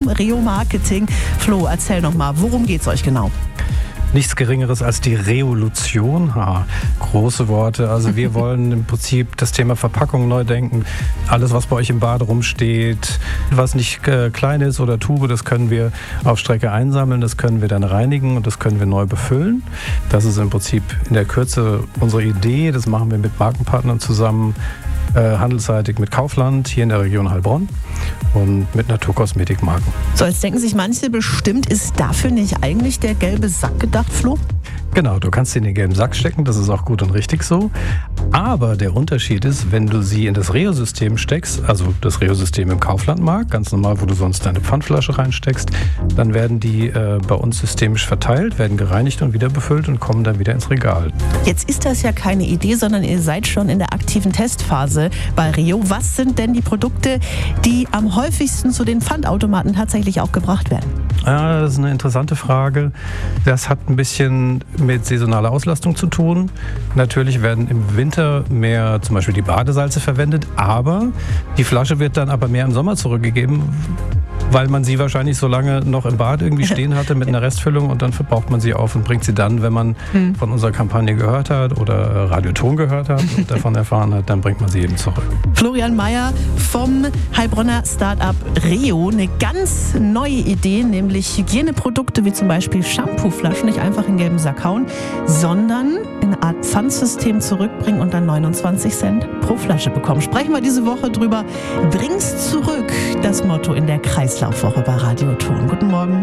Reo Marketing. Flo, erzähl noch mal, worum geht's euch genau? Nichts Geringeres als die Revolution. Große Worte. Also wir wollen im Prinzip das Thema Verpackung neu denken. Alles, was bei euch im Bad rumsteht, was nicht klein ist oder Tube, das können wir auf Strecke einsammeln, das können wir dann reinigen und das können wir neu befüllen. Das ist im Prinzip in der Kürze unsere Idee. Das machen wir mit Markenpartnern zusammen, handelsseitig mit Kaufland hier in der Region Heilbronn und mit Naturkosmetikmarken. So, jetzt denken sich manche bestimmt, ist dafür nicht eigentlich der gelbe Sack gedacht, Flo? Genau, du kannst sie in den gelben Sack stecken, das ist auch gut und richtig so. Aber der Unterschied ist, wenn du sie in das Reo-System steckst, also das Reo-System im Kauflandmarkt, ganz normal, wo du sonst deine Pfandflasche reinsteckst, dann werden die bei uns systemisch verteilt, werden gereinigt und wieder befüllt und kommen dann wieder ins Regal. Jetzt ist das ja keine Idee, sondern ihr seid schon in der aktiven Testphase bei Reo. Was sind denn die Produkte, die am häufigsten zu den Pfandautomaten tatsächlich auch gebracht werden? Ja, das ist eine interessante Frage. Das hat ein bisschen mit saisonaler Auslastung zu tun. Natürlich werden im Winter mehr zum Beispiel die Badesalze verwendet, aber die Flasche wird dann aber mehr im Sommer zurückgegeben, weil man sie wahrscheinlich so lange noch im Bad irgendwie stehen hatte mit einer Restfüllung und dann verbraucht man sie auf und bringt sie dann, wenn man von unserer Kampagne gehört hat oder Radioton gehört hat und davon erfahren hat, dann bringt man sie eben zurück. Florian Meyer vom Heilbronner Start-up Reo. Eine ganz neue Idee, nämlich Hygieneprodukte wie zum Beispiel Shampooflaschen nicht einfach in den gelben Sack hauen, sondern in eine Art Pfandsystem zurückbringen und dann 29 Cent pro Flasche bekommen. Sprechen wir diese Woche drüber. Bring's zurück, das Motto in der Kreislaufwoche bei Radioton. Guten Morgen.